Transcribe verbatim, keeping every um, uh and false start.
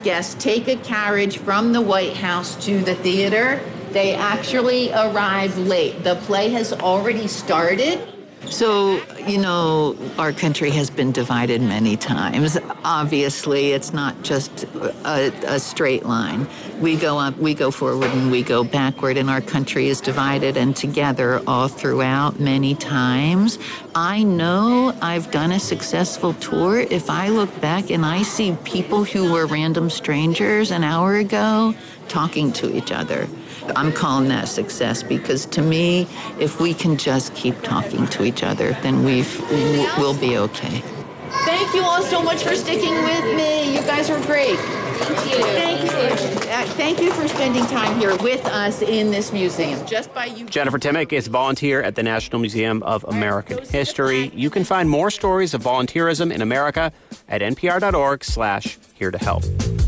Guests take a carriage from the White House to the theater. They actually arrive late. The play has already started. So, you know, our country has been divided many times. Obviously, it's not just a, a straight line. We go up, we go forward, and we go backward, and our country is divided and together all throughout many times. I know I've done a successful tour. If I look back and I see people who were random strangers an hour ago talking to each other, I'm calling that success, because to me, if we can just keep talking to each other, then we've, we'll be okay. Thank you all so much for sticking with me. You guys were great. Thank you. Thank you. Uh, thank you for spending time here with us in this museum. Just by you. Jennifer Timmick is volunteer at the National Museum of American History. You can find more stories of volunteerism in America at npr dot org slash here to help.